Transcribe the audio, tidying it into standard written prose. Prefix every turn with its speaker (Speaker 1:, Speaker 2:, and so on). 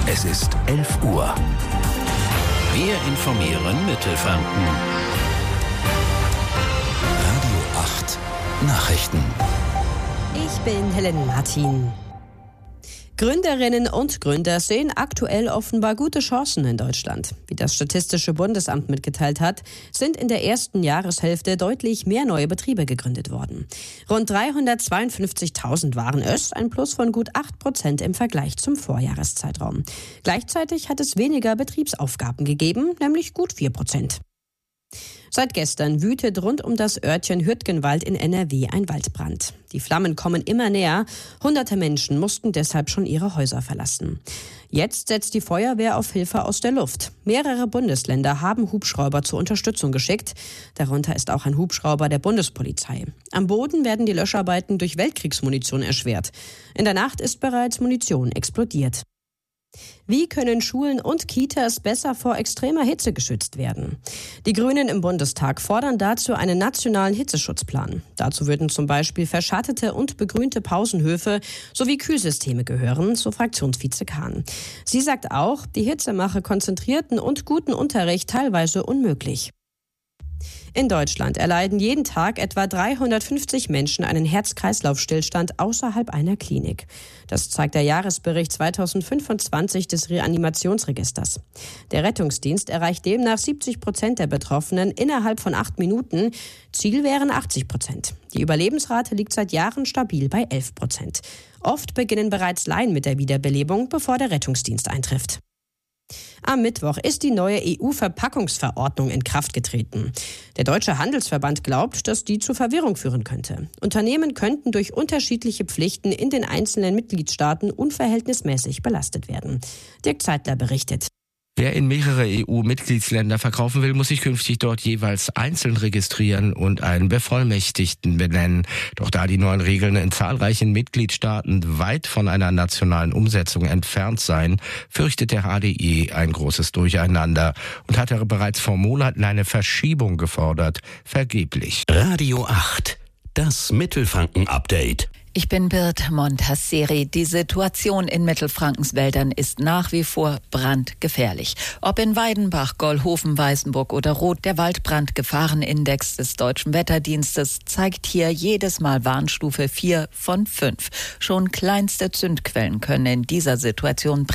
Speaker 1: Es ist 11 Uhr.
Speaker 2: Wir informieren Mittelfranken.
Speaker 1: Radio 8 Nachrichten.
Speaker 3: Ich bin Helen Martin. Gründerinnen und Gründer sehen aktuell offenbar gute Chancen in Deutschland. Wie das Statistische Bundesamt mitgeteilt hat, sind in der ersten Jahreshälfte deutlich mehr neue Betriebe gegründet worden. Rund 352.000 waren es, ein Plus von gut 8% im Vergleich zum Vorjahreszeitraum. Gleichzeitig hat es weniger Betriebsaufgaben gegeben, nämlich gut 4%. Seit gestern wütet rund um das Örtchen Hürtgenwald in NRW ein Waldbrand. Die Flammen kommen immer näher. Hunderte Menschen mussten deshalb schon ihre Häuser verlassen. Jetzt setzt die Feuerwehr auf Hilfe aus der Luft. Mehrere Bundesländer haben Hubschrauber zur Unterstützung geschickt. Darunter ist auch ein Hubschrauber der Bundespolizei. Am Boden werden die Löscharbeiten durch Weltkriegsmunition erschwert. In der Nacht ist bereits Munition explodiert. Wie können Schulen und Kitas besser vor extremer Hitze geschützt werden? Die Grünen im Bundestag fordern dazu einen nationalen Hitzeschutzplan. Dazu würden zum Beispiel verschattete und begrünte Pausenhöfe sowie Kühlsysteme gehören, so Fraktionsvize Kahn. Sie sagt auch, die Hitze mache konzentrierten und guten Unterricht teilweise unmöglich. In Deutschland erleiden jeden Tag etwa 350 Menschen einen Herz-Kreislauf-Stillstand außerhalb einer Klinik. Das zeigt der Jahresbericht 2025 des Reanimationsregisters. Der Rettungsdienst erreicht demnach 70% der Betroffenen innerhalb von 8 Minuten. Ziel wären 80%. Die Überlebensrate liegt seit Jahren stabil bei 11%. Oft beginnen bereits Laien mit der Wiederbelebung, bevor der Rettungsdienst eintrifft. Am Mittwoch ist die neue EU-Verpackungsverordnung in Kraft getreten. Der Deutsche Handelsverband glaubt, dass die zu Verwirrung führen könnte. Unternehmen könnten durch unterschiedliche Pflichten in den einzelnen Mitgliedstaaten unverhältnismäßig belastet werden. Dirk Zeitler berichtet.
Speaker 4: Wer in mehrere EU-Mitgliedsländer verkaufen will, muss sich künftig dort jeweils einzeln registrieren und einen Bevollmächtigten benennen. Doch da die neuen Regeln in zahlreichen Mitgliedstaaten weit von einer nationalen Umsetzung entfernt seien, fürchtet der HDE ein großes Durcheinander und hat bereits vor Monaten eine Verschiebung gefordert. Vergeblich.
Speaker 1: Radio 8, das Mittelfranken-Update.
Speaker 5: Ich bin Bird Montasseri. Die Situation in Mittelfrankens Wäldern ist nach wie vor brandgefährlich. Ob in Weidenbach, Gollhofen, Weißenburg oder Roth, der Waldbrandgefahrenindex des Deutschen Wetterdienstes zeigt hier jedes Mal Warnstufe 4 von 5. Schon kleinste Zündquellen können in dieser Situation